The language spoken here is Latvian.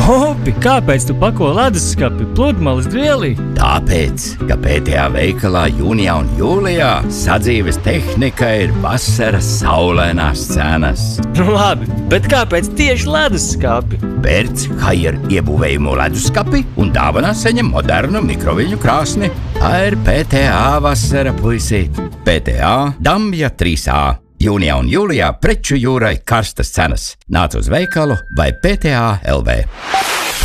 Opi, kāpēc tu pako leduskapi pludmales dvielī? Tāpēc, ka PTA veikalā jūnijā un jūlijā sadzīves tehnika ir vasaras saulainās cenas. Nu labi, bet kāpēc tieši leduskapi? Pērc Haier iebūvējumu leduskapi un dāvanā saņem modernu mikroviļņu krāsni. Tā ir PTA vasara, puisīt. PTA Dambja 3A. Jūnijā un jūlijā preču jūrai karstas cenas. Nāc uz veikalu vai PTA LV.